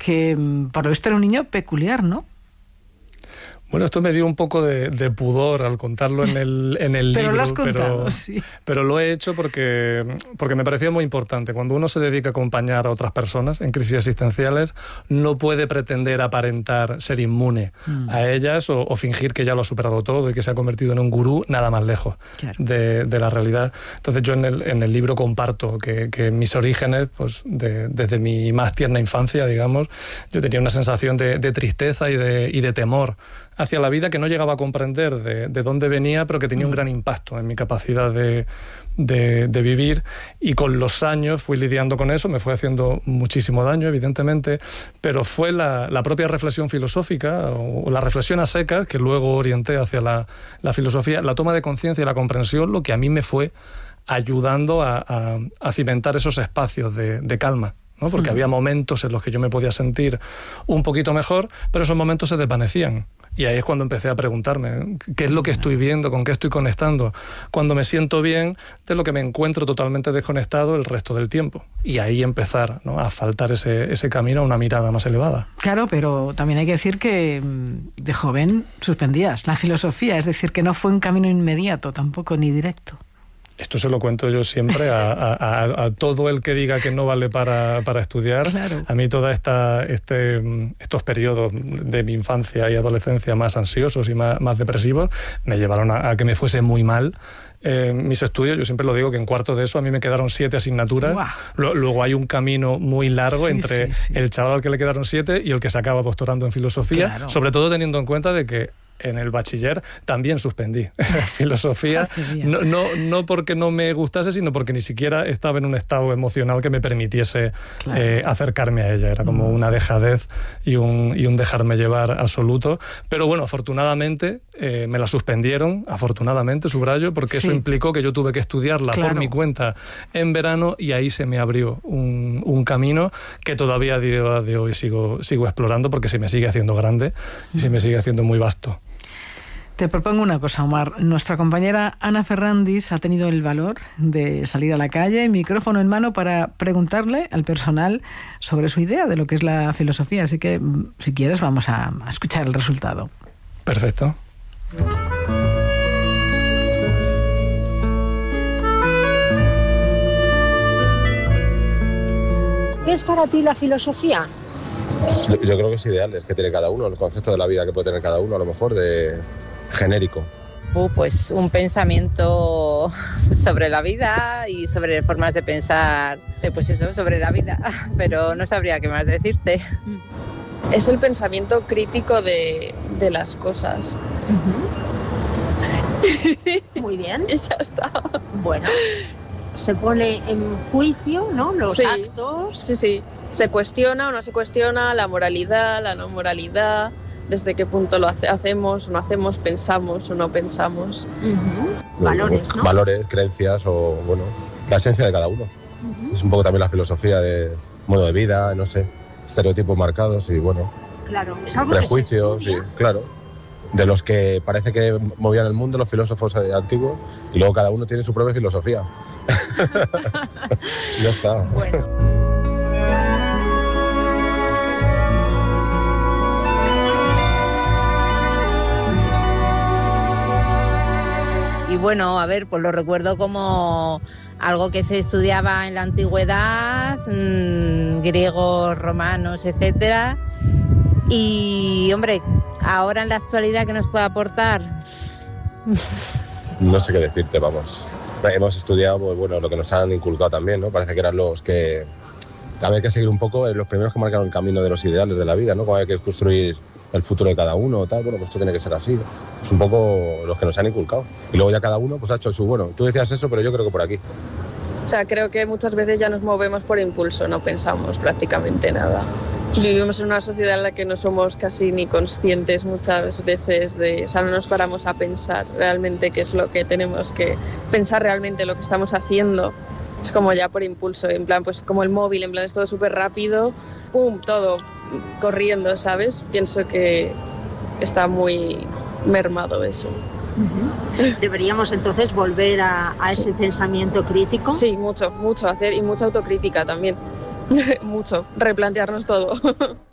que por lo visto era un niño peculiar, ¿no? Bueno, esto me dio un poco de pudor al contarlo en el libro. Pero lo has contado, sí. Pero lo he hecho porque me parecía muy importante. Cuando uno se dedica a acompañar a otras personas en crisis existenciales, no puede pretender aparentar ser inmune a ellas o fingir que ya lo ha superado todo y que se ha convertido en un gurú nada más lejos de la realidad. Entonces yo en el libro comparto que mis orígenes, pues desde mi más tierna infancia, digamos, yo tenía una sensación de tristeza y de temor hacia la vida que no llegaba a comprender de dónde venía, pero que tenía un gran impacto en mi capacidad de vivir, y con los años fui lidiando con eso, me fue haciendo muchísimo daño, evidentemente, pero fue la propia reflexión filosófica o la reflexión a secas que luego orienté hacia la filosofía, la toma de conciencia y la comprensión, lo que a mí me fue ayudando a cimentar esos espacios de calma, ¿no? Porque había momentos en los que yo me podía sentir un poquito mejor, pero esos momentos se desvanecían. Y ahí es cuando empecé a preguntarme qué es lo que estoy viendo, con qué estoy conectando, cuando me siento bien, de lo que me encuentro totalmente desconectado el resto del tiempo. Y ahí empezar, ¿no?, a faltar ese camino a una mirada más elevada. Claro, pero también hay que decir que de joven suspendías la filosofía, es decir, que no fue un camino inmediato tampoco, ni directo. Esto se lo cuento yo siempre a todo el que diga que no vale para estudiar. Claro. A mí todos estos periodos de mi infancia y adolescencia más ansiosos y más depresivos me llevaron a que me fuese muy mal. Mis estudios, yo siempre lo digo, que en cuarto de eso a mí me quedaron 7 asignaturas. Wow. Luego hay un camino muy largo entre el chaval al que le quedaron 7 y el que se acaba doctorando en filosofía, claro. Sobre todo teniendo en cuenta de que en el bachiller también suspendí filosofía, no porque no me gustase, sino porque ni siquiera estaba en un estado emocional que me permitiese acercarme a ella. Era como una dejadez y un dejarme llevar absoluto. Pero bueno, afortunadamente me la suspendieron, afortunadamente, subrayo, porque eso implicó que yo tuve que estudiarla por mi cuenta en verano, y ahí se me abrió un camino que todavía a día de hoy sigo explorando, porque se me sigue haciendo grande y se me sigue haciendo muy vasto. Te propongo una cosa, Omar. Nuestra compañera Ana Ferrandis ha tenido el valor de salir a la calle, micrófono en mano, para preguntarle al personal sobre su idea de lo que es la filosofía. Así que, si quieres, vamos a escuchar el resultado. Perfecto. ¿Qué es para ti la filosofía? Yo creo que es ideal, es que tiene cada uno, el concepto de la vida que puede tener cada uno, a lo mejor de genérico. Pues un pensamiento sobre la vida y sobre formas de pensar, pues eso, sobre la vida, pero no sabría qué más decirte. Es el pensamiento crítico de las cosas. Muy bien. Y ya está. Bueno, se pone en juicio, ¿no?, los actos. Sí. Se cuestiona o no se cuestiona la moralidad, la no moralidad, desde qué punto lo hacemos o no hacemos, pensamos o no pensamos. Valores, ¿no? Valores, creencias o, bueno, la esencia de cada uno. Es un poco también la filosofía de modo de vida, no sé, estereotipos marcados y, bueno, claro, es algo prejuicios, que se estudia. Sí, claro. De los que parece que movían el mundo los filósofos antiguos, y luego cada uno tiene su propia filosofía. Ya está. Bueno. Y bueno, a ver, pues lo recuerdo como algo que se estudiaba en la antigüedad, griegos, romanos, etcétera. Y, hombre, ahora en la actualidad, ¿qué nos puede aportar? No sé qué decirte, vamos. Hemos estudiado, pues, bueno, lo que nos han inculcado también, ¿no? Parece que eran los que... También hay que seguir un poco los primeros que marcaron el camino de los ideales de la vida, ¿no? Como hay que construir el futuro de cada uno, tal, bueno, pues esto tiene que ser así. Es un poco los que nos han inculcado. Y luego ya cada uno pues ha hecho su, bueno, tú decías eso, pero yo creo que por aquí. O sea, creo que muchas veces ya nos movemos por impulso, no pensamos prácticamente nada. Vivimos en una sociedad en la que no somos casi ni conscientes muchas veces o sea, no nos paramos a pensar realmente qué es lo que tenemos que pensar realmente, lo que estamos haciendo. Es como ya por impulso, en plan, pues como el móvil, en plan, es todo súper rápido, ¡pum!, todo corriendo, ¿sabes? Pienso que está muy mermado eso. ¿Deberíamos entonces volver a ese pensamiento crítico? Sí, mucho hacer, y mucha autocrítica también. Mucho, replantearnos todo.